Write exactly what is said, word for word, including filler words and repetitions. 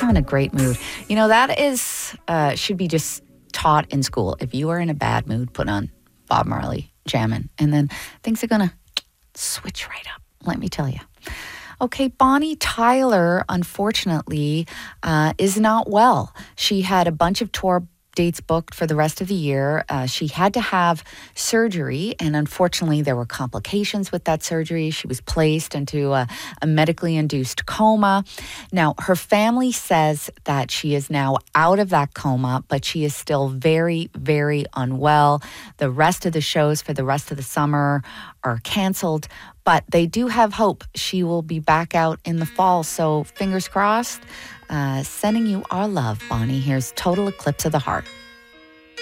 having a great mood. You know, that is, uh, should be just taught in school. If you are in a bad mood, put on Bob Marley jamming, and then things are going to switch right up, let me tell you. Okay, Bonnie Tyler, unfortunately, uh, is not well. She had a bunch of tour dates booked for the rest of the year. Uh, she had to have surgery, and unfortunately, there were complications with that surgery. She was placed into a, a medically induced coma. Now, her family says that she is now out of that coma, but she is still very, very unwell. The rest of the shows for the rest of the summer are canceled, but they do have hope she will be back out in the fall. So fingers crossed. Uh, sending you our love, Bonnie. Here's Total Eclipse of the Heart.